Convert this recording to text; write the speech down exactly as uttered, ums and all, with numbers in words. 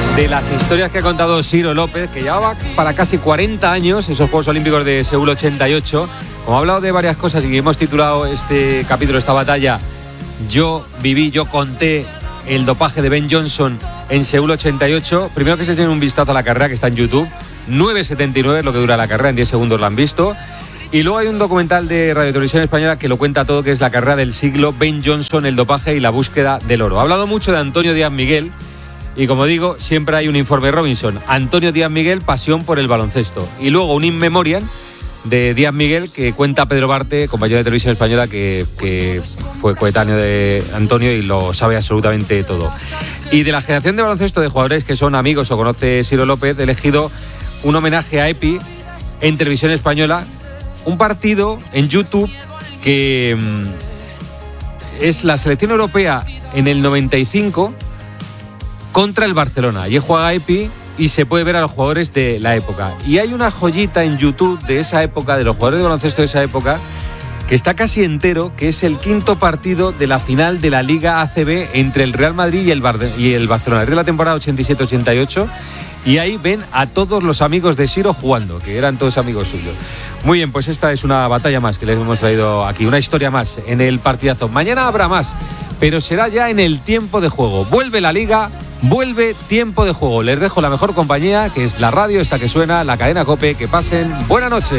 de las historias que ha contado Ciro López, que llevaba para casi cuarenta años esos Juegos Olímpicos de Seúl ochenta y ocho. Como ha hablado de varias cosas y hemos titulado este capítulo, esta batalla, Yo viví, yo conté el dopaje de Ben Johnson en Seúl ochenta y ocho. Primero que se echen un vistazo a la carrera que está en YouTube. nueve setenta y nueve es lo que dura la carrera, en diez segundos la han visto. Y luego hay un documental de Radio Televisión Española que lo cuenta todo, que es la carrera del siglo, Ben Johnson, el dopaje y la búsqueda del oro. Ha hablado mucho de Antonio Díaz Miguel y, como digo, siempre hay un informe Robinson. Antonio Díaz Miguel, pasión por el baloncesto. Y luego un in memoriam de Díaz Miguel que cuenta Pedro Barte, compañero de Televisión Española, que, que fue coetáneo de Antonio y lo sabe absolutamente todo. Y de la generación de baloncesto de jugadores que son amigos o conoce Ciro López, he elegido un homenaje a Epi en Televisión Española. Un partido en YouTube que mmm, es la selección europea en el noventa y cinco contra el Barcelona. Allí juega Epi y se puede ver a los jugadores de la época. Y hay una joyita en YouTube de esa época, de los jugadores de baloncesto de esa época, que está casi entero, que es el quinto partido de la final de la Liga A C B entre el Real Madrid y el, Bar- y el Barcelona. Es de la temporada ochenta y siete ochenta y ocho. Y ahí ven a todos los amigos de Ciro jugando, que eran todos amigos suyos. Muy bien, pues esta es una batalla más que les hemos traído aquí, una historia más en el partidazo. Mañana habrá más, pero será ya en el tiempo de juego. Vuelve la Liga, vuelve tiempo de juego. Les dejo la mejor compañía, que es la radio, esta que suena, la cadena COPE. Que pasen buena noche.